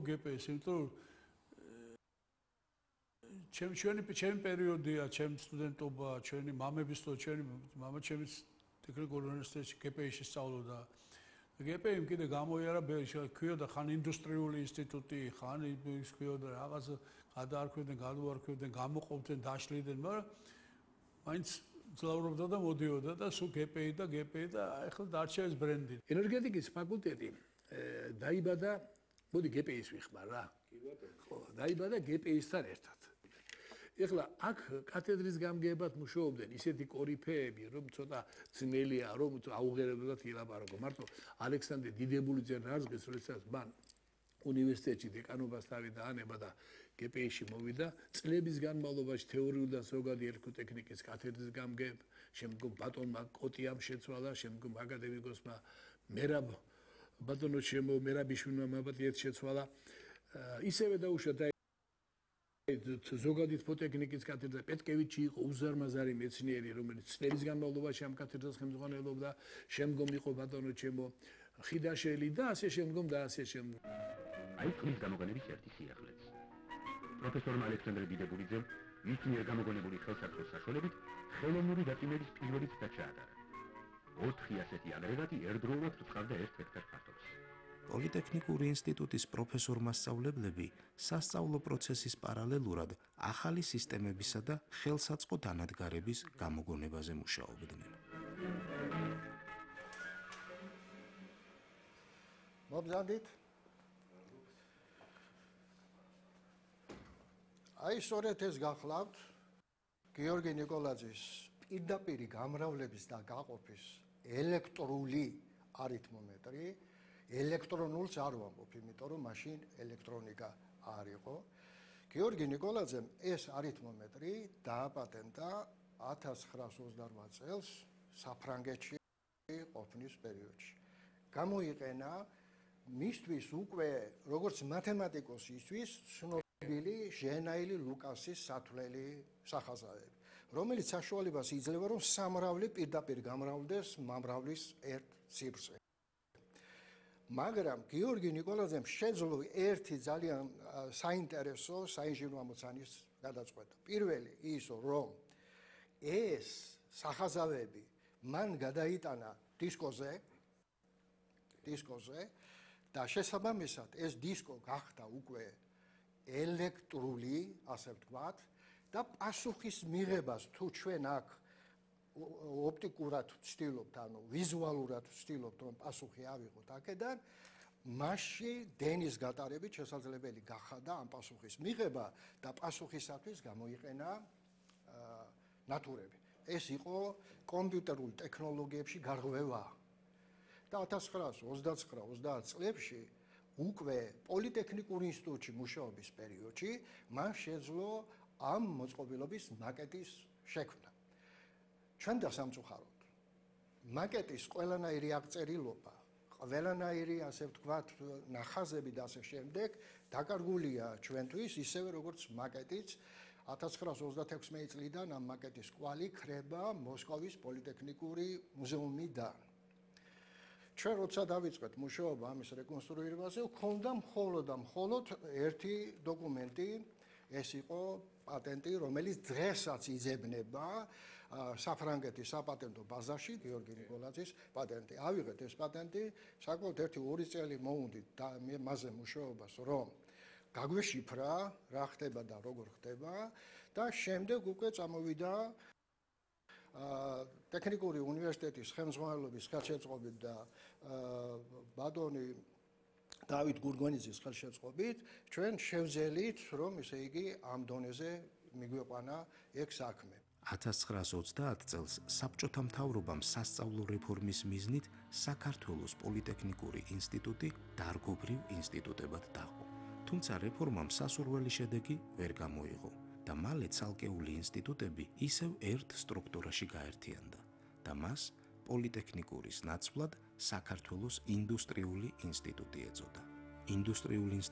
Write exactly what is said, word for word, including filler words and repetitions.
გპ-ს, იმიტომ რომ ჩემ ჩვენი ჩემი პერიოდია, ჩემი სტუდენტობა, ჩვენი მამების თუ ჩვენი მამაჩემიც ტექნიკურ უნივერსიტეტში გპ-ში სწავლობდა. გპ-იმ კიდე გამოიარა, ქვიოდა ხან ინდუსტრიული ინსტიტუტი, ხან ის ქვიოდა რაღაც გადაარქვევდნენ, გადაარქვევდნენ, გამოყოფდნენ, დაშლიდნენ, მაგრამ მაინც ძლავრობდა და მოდიოდა და სულ გპ-ი და გპ-ი და ახლა დარჩა ეს ბრენდი. ენერგეტიკის ფაკულტეტი დაიბადა, მოდი გპ-ის ვიხმარ რა. კი ბატონო. ხო, დაიბადა გპ-ისთან ერთად. ეხლა აქ კათედრის გამგეებად მუშაობდნენ ისეთი კორიფეები, რომ ცოტა ძნელია, რომ აუღერებლად ილაპარაკო. მარტო ალექსანდრე დიდებულიძე რაზმის, როდესაც მან უნივერსიტეტში დეკანობას თავი დაანება და გპ-ში მოვიდა, წლების განმავლობაში თეორიული და ზოგადი ელექტროტექნიკის კათედრის გამგეებ, შემდგომ ბატონმა კოტიამ შეცვალა, შემდგომ აკადემიკოსმა მერაბ ბატონო შემო მერაბიშვილმა მაბატიეთ შეცვალა. ისევე დაუშვა და ზოგადი თბოტექნიკის კათედრა პეტკევიჩი იყო უზარმაზარი მეცნიერი, რომელიც წლების განმავლობაში ამ კათედრას ხელმძღვანელობდა, შემდგომ იყო ბატონო ჩემო ხიდაშელი და ასე შემდგომ და ასე შემდგომ. აი თulis გამოგონების ერთი სიახლეც. პროფესორმა ალექსანდრე დიდებულიძემ მის მიერ გამოგონებული ხელსაწყოს საშუალებით ხელოვნური დაწინების პირველიც დაჩაატარა. ოთხი ასეთი აგრეგატი ერთდროულად ცხადდა ერთ ჰექტარ ფართობს. პოლიტექნიკური ინსტიტუტის პროფესორ-მასწავლებლები სასწავლო პროცესის პარალელურად ახალი სისტემებისა და ხელსაწყო დანადგარების გამოგონებაზე მუშაობდნენ. მობრძანდით. აი სწორედ ეს გახლავთ გიორგი ნიკოლაძის პირდაპირი გამრავლების და გაყოფის ელექტრული არითმომეტრი. ელექტრონულს არ ვამბობ, იმიტომ რომ მაშინ ელექტრონიკა არ იყო. გიორგი ნიკოლაძემ ეს არითმომეტრი დააპატენტა ათას ცხრაას ოცდარვა წელს საფრანგეთში ყოფნის პერიოდში. გამოიყენა მისთვის უკვე როგორც მათემატიკოსისთვის ცნობილი ჟენაილი ლუკასის სათვლელი სახაზავები, რომელიც საშუალებას იძლევა, რომ სამრავლი პირდაპირ გამრავლდეს მომრავლის ერთ ციფრზე. მაგრამ გიორგი ნიკოლაძემ შეძლო ერთი ძალიან საინტერესო საინჟინრო ამოცანის გადაწყვეტა. პირველი ის, რომ ეს სახაზავები მან გადაიტანა დისკოზე, დისკოზე და შესაბამისად ეს დისკო გახდა უკვე ელექტრული, ასე ვთქვათ, და პასუხის მიღებას თუ ჩვენ აქ ოპტიკურად ვცდილობთ, ანუ ვიზუალურად ვცდილობთ, რომ პასუხი ავიღოთ აქედან, მასში დენის გატარებით შესაძლებელი გახადა ამ პასუხის მიღება და პასუხისათვის გამოიყენა ნატურები. ეს იყო კომპიუტერულ ტექნოლოგიებში გარღვევა. და ათას ცხრაას ოცდაცხრა ოცდაათ წლებში უკვე პოლიტექნიკურ ინსტიტუტში მუშაობის პერიოდში მან შეძლო ამ მოწყობილობის მაკეტის შექმნა. ჩვენ დასამწუხაროდ მაკეტის ყველანაირი აღწერილობა, ყველანაირი ასე ვთქვათ ნახაზები და ასე შემდეგ დაკარგულია ჩვენთვის, ისევე როგორც მაკეტიც ათას ცხრაას ოცდათექვსმეტი წლიდან ამ მაკეტის კვალი ქრება მოსკოვის პოლიტექნიკური მუზეუმიდან. ჩვენ როცა დავიწყეთ მუშაობა ამის რეკონსტრუირებაზე, გვქონდა მხოლოდ და მხოლოდ ერთი დოკუმენტი, ეს იყო პატენტი, რომელიც დღესაც იძებნება საფრანგეთის საპატენტო ბაზაში, გიორგი ნიკოლაძის პატენტი. ავიღეთ ეს პატენტი, საკმაოდ ერთი ორი წელი მოუნდით და მასზე მუშაობას, რომ გაგვეშიფრა, რა ხდება და როგორ ხდება და შემდეგ უკვე წამოვიდა ტექნიკური უნივერსიტეტის ხელმძღვანელობის ხელშეწყობით და ბატონი დავით გურგონიძის ხელშეწყობით ჩვენ შევძელით, რომ ესე იგი ამ დონეზე მიგვეყვანა ეგ საქმე. ათას ცხრაას ოცდაათ წელს საბჭოთა მთავრობამ სასწავლო რეფორმის მიზნით საქართველოს პოლიტექნიკური ინსტიტუტი დარგობრივ ინსტიტუტებად დაყო. თუმცა რეფორმამ სასურველი შედეგი ვერ გამოიღო და მალე ცალკეული ინსტიტუტები ისევ ერთ სტრუქტურაში გაერთიანდა და მას პოლიტექნიკურის ნაცვლად საქართველოს ინდუსტრიული ინსტიტუტი ეწოდა. ინდუსტრიული